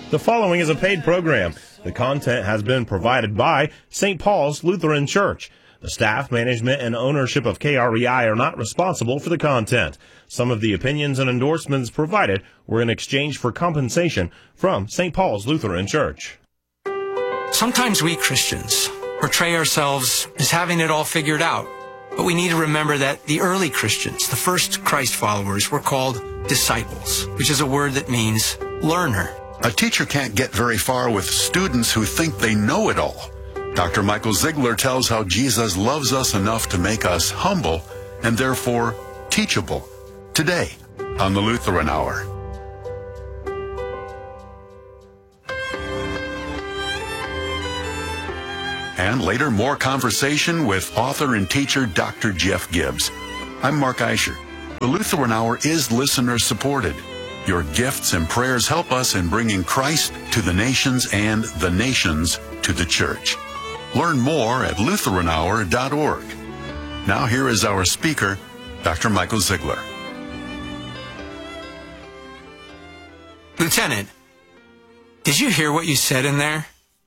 The following is a paid program. The content has been provided by St. Paul's Lutheran Church. The staff, management, and ownership of KREI are not responsible for the content. Some of the opinions and endorsements provided were in exchange for compensation from St. Paul's Lutheran Church. Sometimes we Christians portray ourselves as having it all figured out. But we need to remember that the early Christians, the first Christ followers, were called disciples, which is a word that means learner. A teacher can't get very far with students who think they know it all. Dr. Michael Ziegler tells how Jesus loves us enough to make us humble and therefore teachable. Today on the Lutheran Hour. And later, more conversation with author and teacher Dr. Jeff Gibbs. I'm Mark Eicher. The Lutheran Hour is listener-supported. Your gifts and prayers help us in bringing Christ to the nations and the nations to the church. Learn more at lutheranhour.org. Now here is our speaker, Dr. Michael Ziegler. Lieutenant, did you hear what you said in there?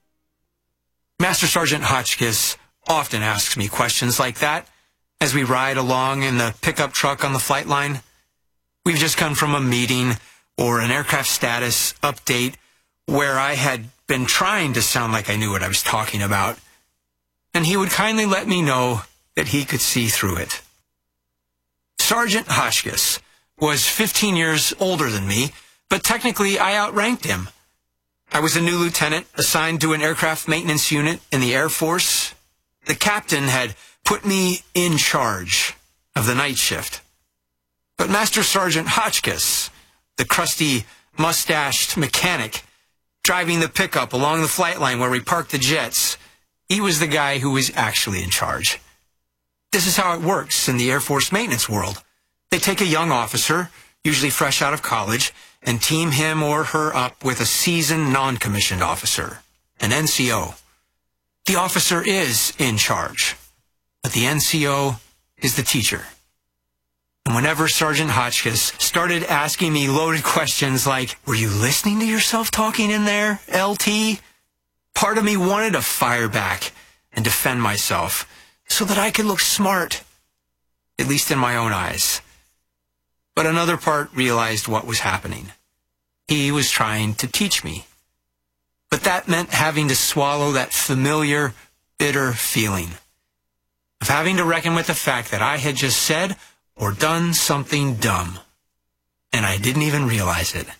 Master Sergeant Hotchkiss often asks me questions like that as we ride along in the pickup truck on the flight line. We've just come from a meeting or an aircraft status update where I had been trying to sound like I knew what I was talking about, and he would kindly let me know that he could see through it. Sergeant Hotchkiss was 15 years older than me, but technically I outranked him. I was a new lieutenant assigned to an aircraft maintenance unit in the Air Force. The captain had put me in charge of the night shift. But Master Sergeant Hotchkiss, the crusty, mustached mechanic driving the pickup along the flight line where we parked the jets, he was the guy who was actually in charge. This is how it works in the Air Force maintenance world. They take a young officer, usually fresh out of college, and team him or her up with a seasoned non-commissioned officer, an NCO. The officer is in charge, but the NCO is the teacher. And whenever Sergeant Hotchkiss started asking me loaded questions like, "Were you listening to yourself talking in there, LT?" part of me wanted to fire back and defend myself so that I could look smart, at least in my own eyes. But another part realized what was happening. He was trying to teach me. But that meant having to swallow that familiar, bitter feeling of having to reckon with the fact that I had just said or done something dumb, and I didn't even realize it.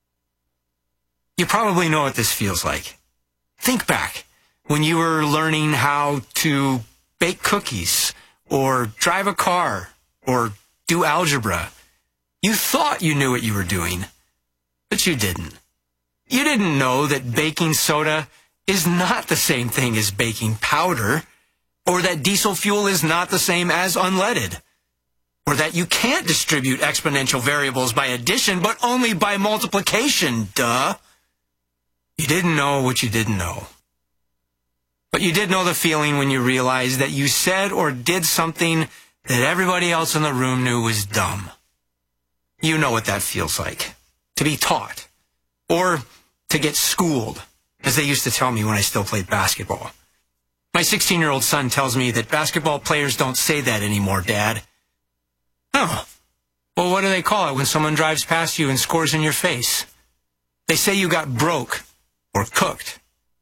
You probably know what this feels like. Think back when you were learning how to bake cookies or drive a car or do algebra. You thought you knew what you were doing, but you didn't. You didn't know that baking soda is not the same thing as baking powder, or that diesel fuel is not the same as unleaded, or that you can't distribute exponential variables by addition, but only by multiplication, duh. You didn't know what you didn't know. But you did know the feeling when you realized that you said or did something that everybody else in the room knew was dumb. You know what that feels like, to be taught, or to get schooled, as they used to tell me when I still played basketball. My 16-year-old son tells me that basketball players don't say that anymore, Dad. Oh, well, what do they call it when someone drives past you and scores in your face? They say you got broke or cooked.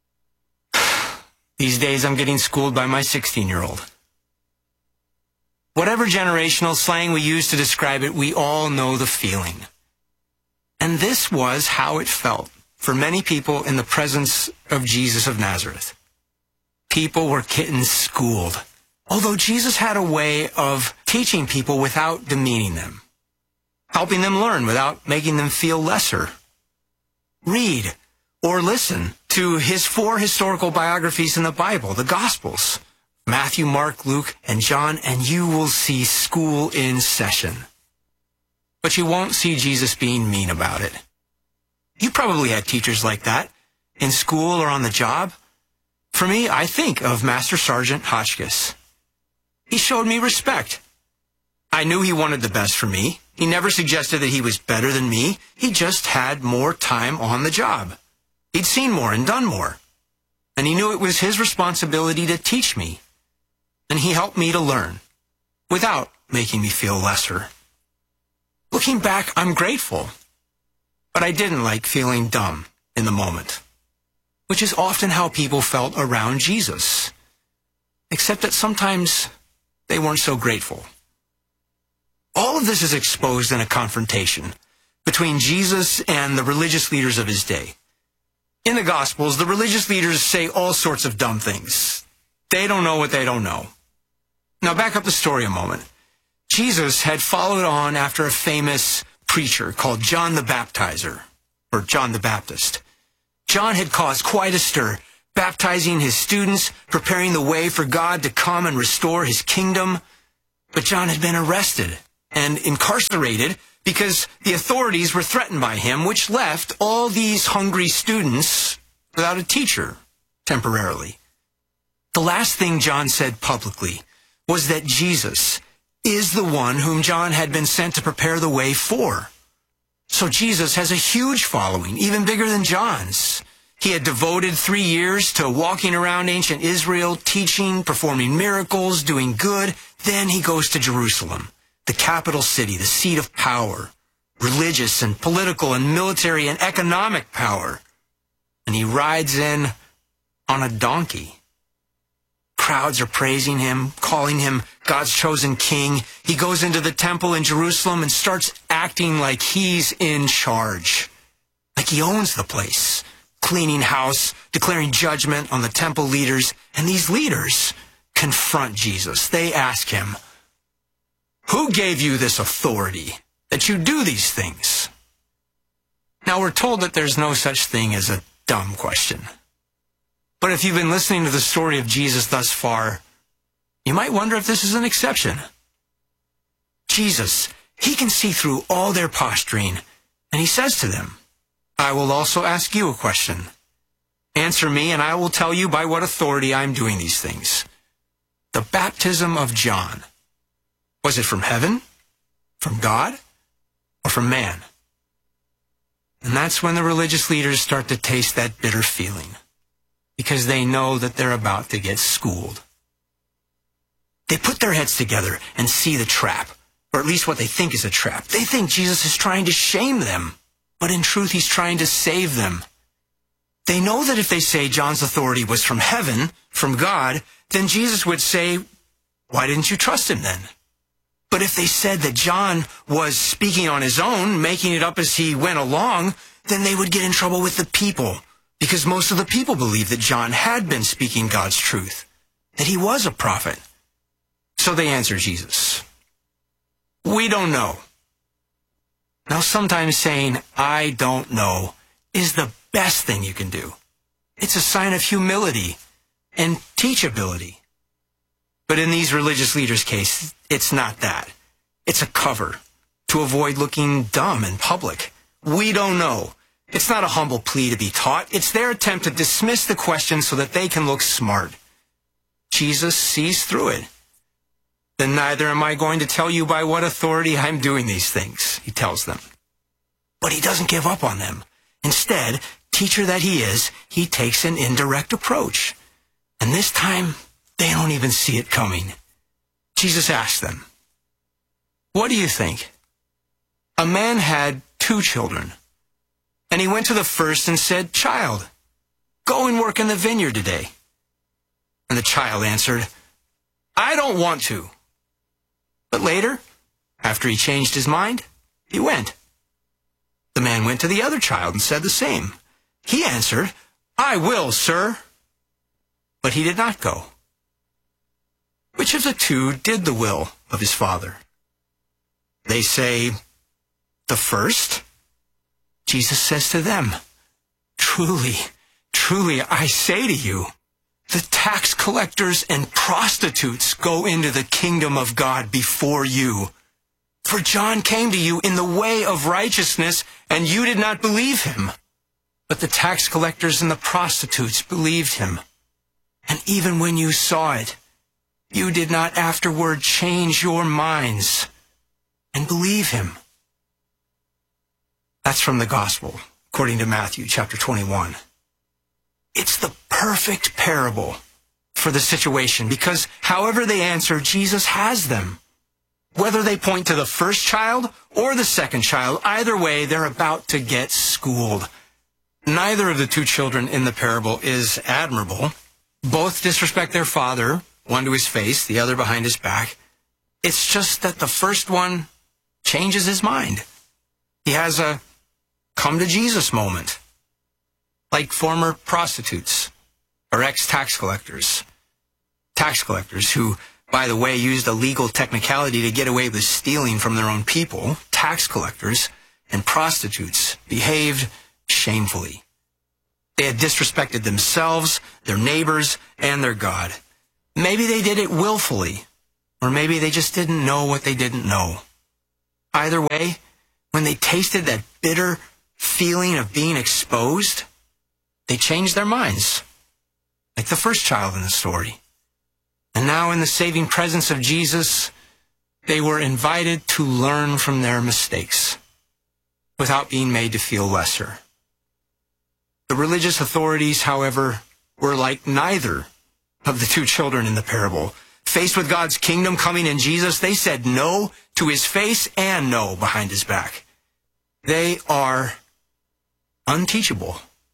These days I'm getting schooled by my 16-year-old. Whatever generational slang we use to describe it, we all know the feeling. And this was how it felt for many people in the presence of Jesus of Nazareth. People were getting schooled, although Jesus had a way of teaching people without demeaning them, helping them learn without making them feel lesser. Read or listen to his 4 historical biographies in the Bible, the Gospels, Matthew, Mark, Luke, and John, and you will see school in session. But you won't see Jesus being mean about it. You probably had teachers like that, in school or on the job. For me, I think of Master Sergeant Hotchkiss. He showed me respect. I knew he wanted the best for me. He never suggested that he was better than me. He just had more time on the job. He'd seen more and done more. And he knew it was his responsibility to teach me. And he helped me to learn without making me feel lesser. Looking back, I'm grateful. But I didn't like feeling dumb in the moment, which is often how people felt around Jesus. Except that sometimes they weren't so grateful. All of this is exposed in a confrontation between Jesus and the religious leaders of his day. In the Gospels, the religious leaders say all sorts of dumb things. They don't know what they don't know. Now back up the story a moment. Jesus had followed on after a famous preacher called John the Baptizer, or John the Baptist. John had caused quite a stir, baptizing his students, preparing the way for God to come and restore his kingdom. But John had been arrested and incarcerated because the authorities were threatened by him, which left all these hungry students without a teacher temporarily. The last thing John said publicly was that Jesus is the one whom John had been sent to prepare the way for. So Jesus has a huge following, even bigger than John's. He had devoted 3 years to walking around ancient Israel, teaching, performing miracles, doing good. Then he goes to Jerusalem, the capital city, the seat of power, religious and political and military and economic power. And he rides in on a donkey. Crowds are praising him, calling him God's chosen king. He goes into the temple in Jerusalem and starts acting like he's in charge, like he owns the place, cleaning house, declaring judgment on the temple leaders. And these leaders confront Jesus. They ask him, "Who gave you this authority that you do these things?" Now we're told that there's no such thing as a dumb question. But if you've been listening to the story of Jesus thus far, you might wonder if this is an exception. Jesus, he can see through all their posturing, and he says to them, "I will also ask you a question. Answer me, and I will tell you by what authority I'm doing these things. The baptism of John, was it from heaven, from God, or from man?" And that's when the religious leaders start to taste that bitter feeling, because they know that they're about to get schooled. They put their heads together and see the trap, or at least what they think is a trap. They think Jesus is trying to shame them, but in truth, he's trying to save them. They know that if they say John's authority was from heaven, from God, then Jesus would say, "Why didn't you trust him then?" But if they said that John was speaking on his own, making it up as he went along, then they would get in trouble with the people, because most of the people believed that John had been speaking God's truth, that he was a prophet. So they answer Jesus, "We don't know." Now sometimes saying, "I don't know," is the best thing you can do. It's a sign of humility and teachability. But in these religious leaders' case, it's not that. It's a cover to avoid looking dumb in public. We don't know. It's not a humble plea to be taught. It's their attempt to dismiss the question so that they can look smart. Jesus sees through it. "Then neither am I going to tell you by what authority I'm doing these things," he tells them. But he doesn't give up on them. Instead, teacher that he is, he takes an indirect approach. And this time, they don't even see it coming. Jesus asks them, "What do you think? A man had 2 children. And he went to the first and said, 'Child, go and work in the vineyard today.' And the child answered, 'I don't want to.' But later, after he changed his mind, he went. The man went to the other child and said the same. He answered, 'I will, sir.' But he did not go. Which of the 2 did the will of his father?" They say, "The first." Jesus says to them, "Truly, truly, I say to you, the tax collectors and prostitutes go into the kingdom of God before you. For John came to you in the way of righteousness, and you did not believe him. But the tax collectors and the prostitutes believed him. And even when you saw it, you did not afterward change your minds and believe him." That's from the Gospel, according to Matthew chapter 21. it's the perfect parable for the situation, because however they answer, Jesus has them. Whether they point to the first child or the second child, either way, they're about to get schooled. Neither of the two children in the parable is admirable. Both disrespect their father, one to his face, the other behind his back. It's just that the first one changes his mind. He has a come to Jesus moment, like former prostitutes or ex-tax collectors. Tax collectors who, by the way, used a legal technicality to get away with stealing from their own people. Tax collectors and prostitutes behaved shamefully. They had disrespected themselves, their neighbors, and their God. Maybe they did it willfully, or maybe they just didn't know what they didn't know. Either way, when they tasted that bitter feeling of being exposed, they changed their minds, like the first child in the story. And now in the saving presence of Jesus, they were invited to learn from their mistakes without being made to feel lesser. The religious authorities, however, were like neither of the two children in the parable. Faced with God's kingdom coming in Jesus, they said no to his face and no behind his back. They are unteachable.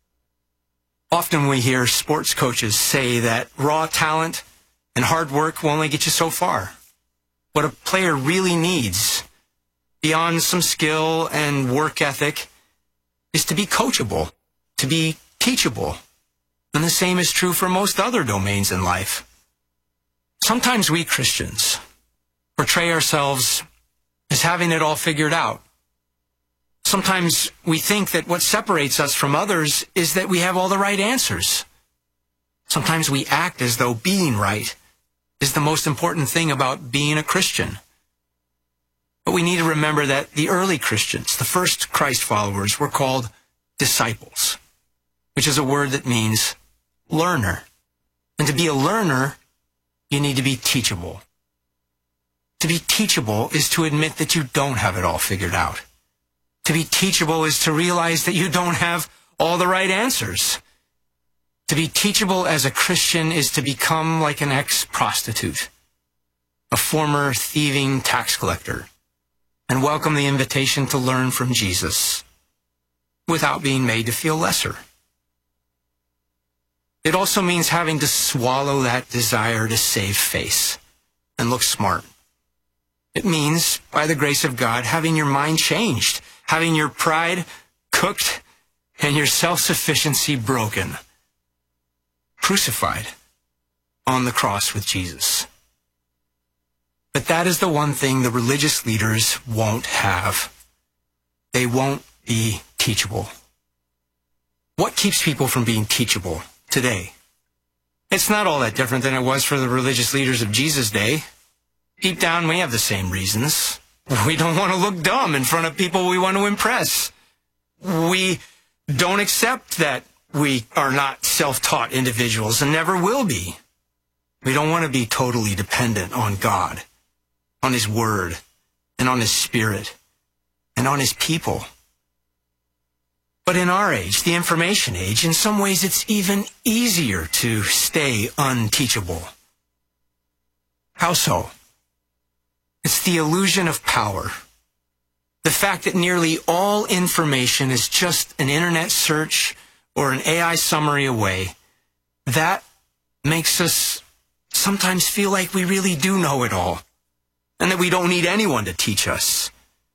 Often we hear sports coaches say that raw talent and hard work will only get you so far. What a player really needs, beyond some skill and work ethic, is to be coachable, to be teachable. And the same is true for most other domains in life. Sometimes we Christians portray ourselves as having it all figured out. Sometimes we think that what separates us from others is that we have all the right answers. Sometimes we act as though being right is the most important thing about being a Christian. But we need to remember that the early Christians, the first Christ followers, were called disciples, which is a word that means learner. And to be a learner, you need to be teachable. To be teachable is to admit that you don't have it all figured out. To be teachable is to realize that you don't have all the right answers. To be teachable as a Christian is to become like an ex-prostitute, a former thieving tax collector, and welcome the invitation to learn from Jesus without being made to feel lesser. It also means having to swallow that desire to save face and look smart. It means, by the grace of God, having your mind changed, having your pride cooked and your self-sufficiency broken, crucified on the cross with Jesus. But that is the one thing the religious leaders won't have. They won't be teachable. What keeps people from being teachable today? It's not all that different than it was for the religious leaders of Jesus' day. Deep down, we have the same reasons. We don't want to look dumb in front of people we want to impress. We don't accept that we are not self-taught individuals and never will be. We don't want to be totally dependent on God, on his word, and on his spirit, and on his people. But in our age, the information age, in some ways it's even easier to stay unteachable. How so? It's the illusion of power. The fact that nearly all information is just an internet search or an AI summary away. That makes us sometimes feel like we really do know it all, and that we don't need anyone to teach us.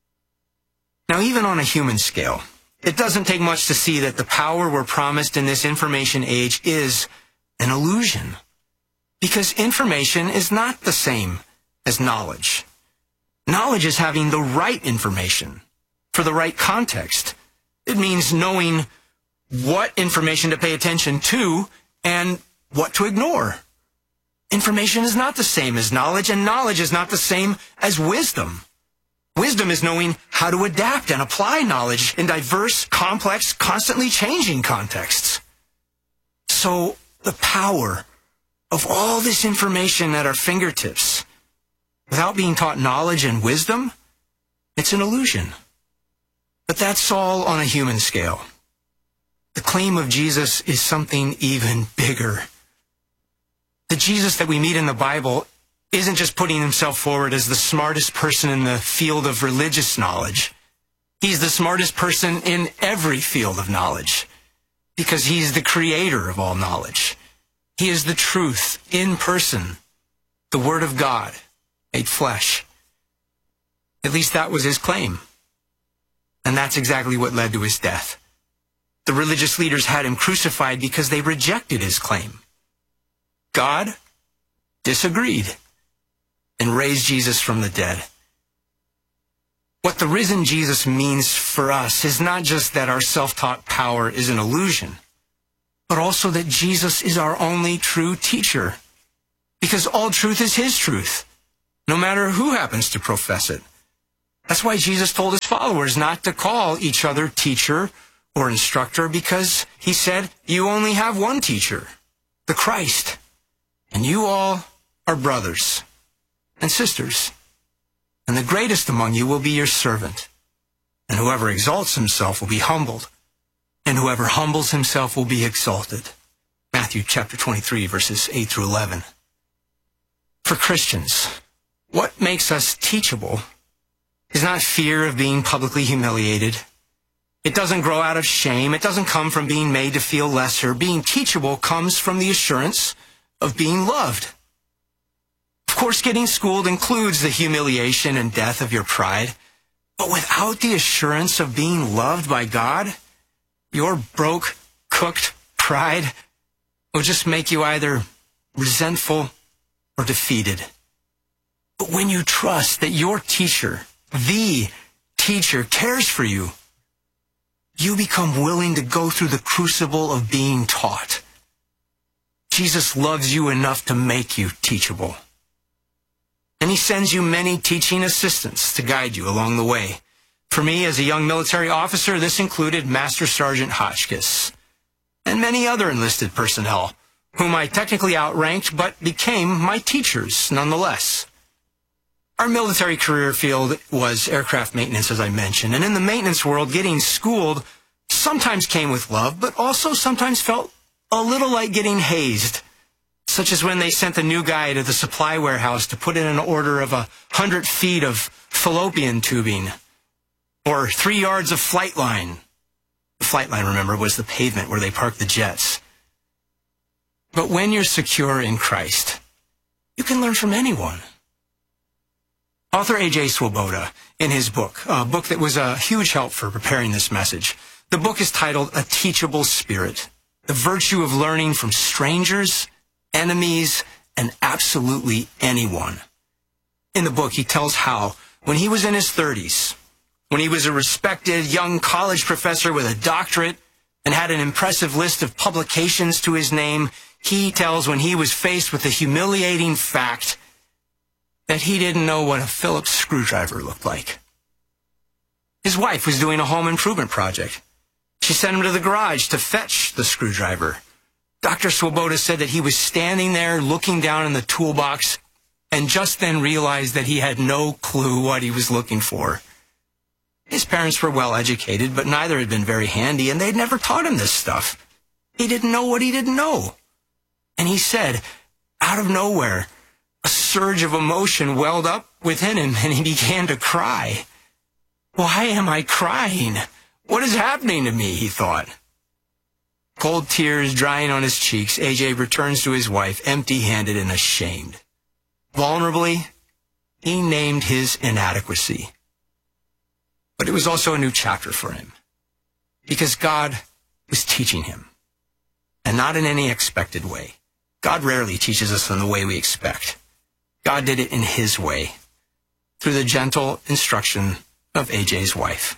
Now, even on a human scale, it doesn't take much to see that the power we're promised in this information age is an illusion, because information is not the same as knowledge. Knowledge is having the right information for the right context. It means knowing what information to pay attention to and what to ignore. Information is not the same as knowledge, and knowledge is not the same as wisdom. Wisdom is knowing how to adapt and apply knowledge in diverse, complex, constantly changing contexts. So the power of all this information at our fingertips, without being taught knowledge and wisdom, it's an illusion. But that's all on a human scale. The claim of Jesus is something even bigger. The Jesus that we meet in the Bible isn't just putting himself forward as the smartest person in the field of religious knowledge. He's the smartest person in every field of knowledge because he's the creator of all knowledge. He is the truth in person, the Word of God made flesh. At least that was his claim. And that's exactly what led to his death. The religious leaders had him crucified because they rejected his claim. God disagreed and raised Jesus from the dead. What the risen Jesus means for us is not just that our self-taught power is an illusion, but also that Jesus is our only true teacher, because all truth is his truth, no matter who happens to profess it. That's why Jesus told his followers not to call each other teacher or instructor, because he said, you only have one teacher, the Christ, and you all are brothers and sisters. And the greatest among you will be your servant. And whoever exalts himself will be humbled. And whoever humbles himself will be exalted. Matthew chapter 23, verses 8 through 11. For Christians, what makes us teachable is not fear of being publicly humiliated. It doesn't grow out of shame. It doesn't come from being made to feel lesser. Being teachable comes from the assurance of being loved. Of course, getting schooled includes the humiliation and death of your pride. But without the assurance of being loved by God, your broke, cooked pride will just make you either resentful or defeated. But when you trust that your teacher, the teacher, cares for you, you become willing to go through the crucible of being taught. Jesus loves you enough to make you teachable. And he sends you many teaching assistants to guide you along the way. For me, as a young military officer, this included Master Sergeant Hotchkiss and many other enlisted personnel, whom I technically outranked but became my teachers nonetheless. Our military career field was aircraft maintenance, as I mentioned, and in the maintenance world, getting schooled sometimes came with love, but also sometimes felt a little like getting hazed, such as when they sent the new guy to the supply warehouse to put in an order of 100 feet of fallopian tubing, or 3 yards of flight line. The flight line, remember, was the pavement where they parked the jets. But when you're secure in Christ, you can learn from anyone. Author A.J. Swoboda, in his book, a book that was a huge help for preparing this message, the book is titled A Teachable Spirit, the virtue of learning from strangers, enemies, and absolutely anyone. In the book, he tells how, when he was in his 30s, when he was a respected young college professor with a doctorate and had an impressive list of publications to his name, he tells when he was faced with the humiliating fact that he didn't know what a Phillips screwdriver looked like. His wife was doing a home improvement project. She sent him to the garage to fetch the screwdriver. Dr. Swoboda said that he was standing there looking down in the toolbox and just then realized that he had no clue what he was looking for. His parents were well educated, but neither had been very handy, and they'd never taught him this stuff. He didn't know what he didn't know. And he said, out of nowhere, a surge of emotion welled up within him, and he began to cry. Why am I crying? What is happening to me? He thought. Cold tears drying on his cheeks, AJ returns to his wife, empty-handed and ashamed. Vulnerably, he named his inadequacy. But it was also a new chapter for him, because God was teaching him, and not in any expected way. God rarely teaches us in the way we expect. God did it in his way, through the gentle instruction of AJ's wife.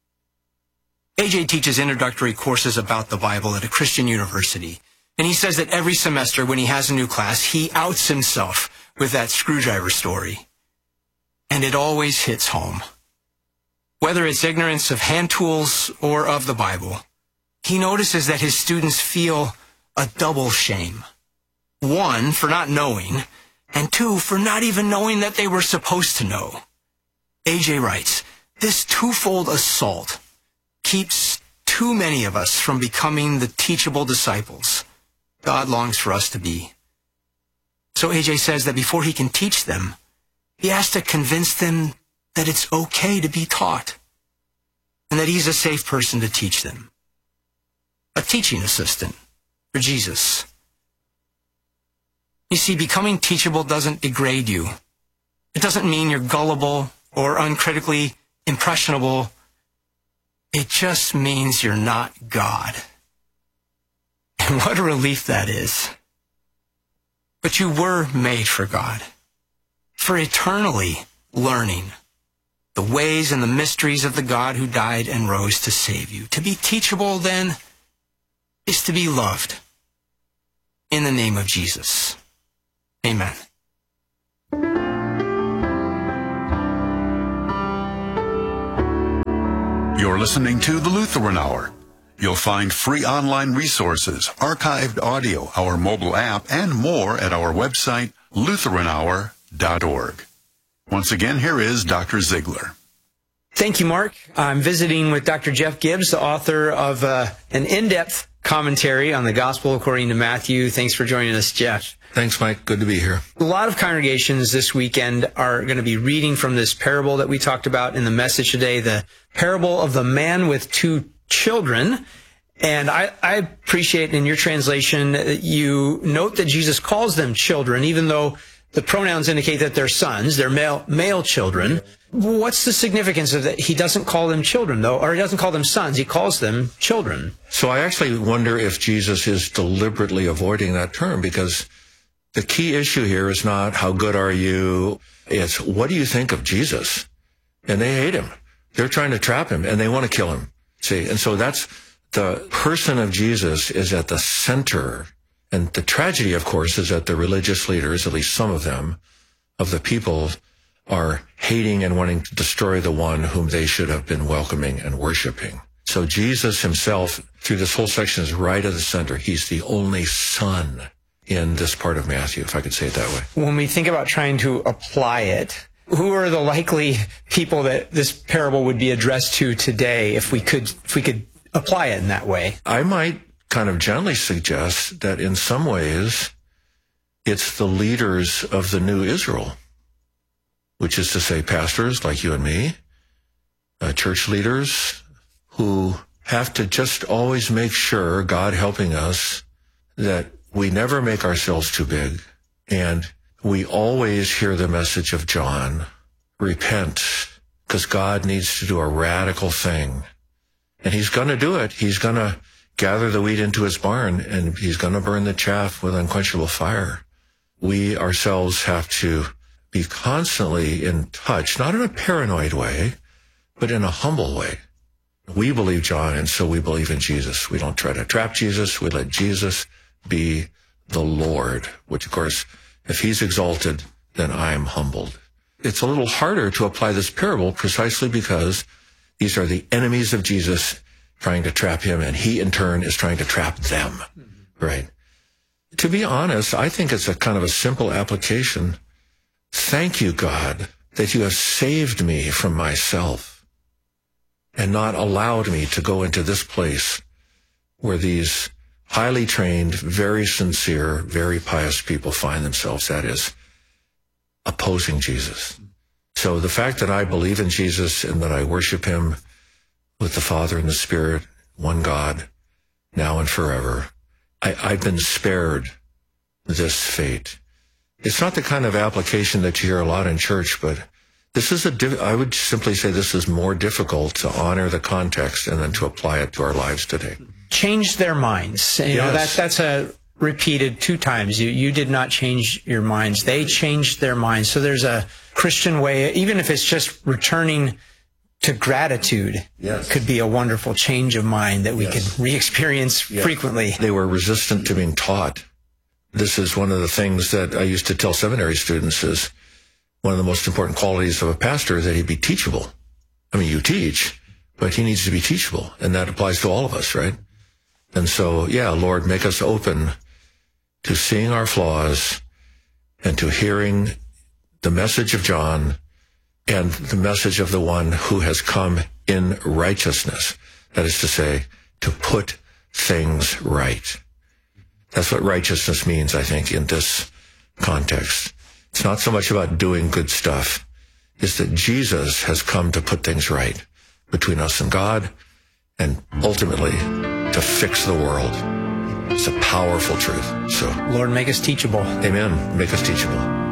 AJ teaches introductory courses about the Bible at a Christian university, and he says that every semester when he has a new class, he outs himself with that screwdriver story. And it always hits home. Whether it's ignorance of hand tools or of the Bible, he notices that his students feel a double shame. 1, for not knowing, and 2, for not even knowing that they were supposed to know. AJ writes, this twofold assault keeps too many of us from becoming the teachable disciples God longs for us to be. So AJ says that before he can teach them, he has to convince them that it's okay to be taught and that he's a safe person to teach them. A teaching assistant for Jesus. You see, becoming teachable doesn't degrade you. It doesn't mean you're gullible or uncritically impressionable. It just means you're not God. And what a relief that is. But you were made for God, for eternally learning the ways and the mysteries of the God who died and rose to save you. To be teachable, then, is to be loved. In the name of Jesus. Amen. You're listening to the Lutheran Hour. You'll find free online resources, archived audio, our mobile app, and more at our website, lutheranhour.org. Once again, here is Dr. Ziegler. Thank you, Mark. I'm visiting with Dr. Jeff Gibbs, the author of an in-depth commentary on the Gospel according to Matthew. Thanks for joining us, Jeff. Thanks, Mike. Good to be here. A lot of congregations this weekend are going to be reading from this parable that we talked about in the message today, the parable of the man with two children. And I appreciate in your translation, you note that Jesus calls them children, even though the pronouns indicate that they're sons, they're male children. What's the significance of that? He doesn't call them children, though, or he doesn't call them sons. He calls them children. So I actually wonder if Jesus is deliberately avoiding that term, because the key issue here is not how good are you, it's what do you think of Jesus? And they hate him. They're trying to trap him, and they want to kill him. See, and so that's the person of Jesus is at the center. And the tragedy, of course, is that the religious leaders, at least some of them, of the people, are hating and wanting to destroy the one whom they should have been welcoming and worshiping. So Jesus himself, through this whole section, is right at the center. He's the only son in this part of Matthew, if I could say it that way. When we think about trying to apply it, who are the likely people that this parable would be addressed to today if we could apply it in that way? I might kind of gently suggest that in some ways it's the leaders of the new Israel, which is to say pastors like you and me, church leaders who have to just always make sure, God helping us, that we never make ourselves too big, and we always hear the message of John, repent, because God needs to do a radical thing. And he's going to do it. He's going to gather the wheat into his barn, and he's going to burn the chaff with unquenchable fire. We ourselves have to be constantly in touch, not in a paranoid way, but in a humble way. We believe John, and so we believe in Jesus. We don't try to trap Jesus. We let Jesus be the Lord, which, of course, if he's exalted, then I'm humbled. It's a little harder to apply this parable precisely because these are the enemies of Jesus trying to trap him, and he, in turn, is trying to trap them, right? To be honest, I think it's a kind of a simple application. Thank you, God, that you have saved me from myself and not allowed me to go into this place where these highly trained, very sincere, very pious people find themselves, that is, opposing Jesus. So the fact that I believe in Jesus and that I worship him with the Father and the Spirit, one God, now and forever, I've been spared this fate. It's not the kind of application that you hear a lot in church, but this is I would simply say this is more difficult to honor the context and then to apply it to our lives today. Change their minds. You know, that's repeated 2 times. You did not change your minds. They changed their minds. So there's a Christian way, even if it's just returning to gratitude, could be a wonderful change of mind that we could re-experience frequently. They were resistant to being taught. This is one of the things that I used to tell seminary students is one of the most important qualities of a pastor is that he be teachable. I mean, you teach, but he needs to be teachable, and that applies to all of us, right? And so, Lord, make us open to seeing our flaws and to hearing the message of John and the message of the one who has come in righteousness. That is to say, to put things right. That's what righteousness means, I think, in this context. It's not so much about doing good stuff. It's that Jesus has come to put things right between us and God and ultimately to fix the world. It's a powerful truth. So, Lord, make us teachable. amen. Make us teachable.